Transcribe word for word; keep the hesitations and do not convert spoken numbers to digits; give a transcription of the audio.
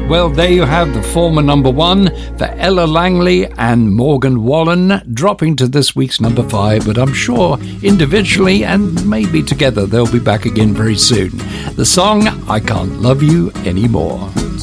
Well, there you have the former number one for Ella Langley and Morgan Wallen, dropping to this week's number five, but I'm sure individually and maybe together they'll be back again very soon. The song, I Can't Love You Anymore.